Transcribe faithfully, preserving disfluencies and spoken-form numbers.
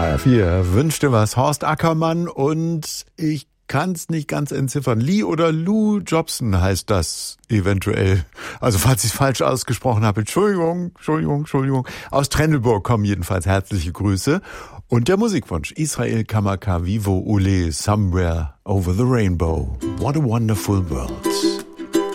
H R vier wünschte was Horst Ackermann und ich kann es nicht ganz entziffern. Lee oder Lou Jobson heißt das eventuell. Also falls ich es falsch ausgesprochen habe, Entschuldigung, Entschuldigung, Entschuldigung. Aus Trendelburg kommen jedenfalls herzliche Grüße. Und der Musikwunsch, Israel Kamaka Vivo Ule, Somewhere Over the Rainbow. What a wonderful world.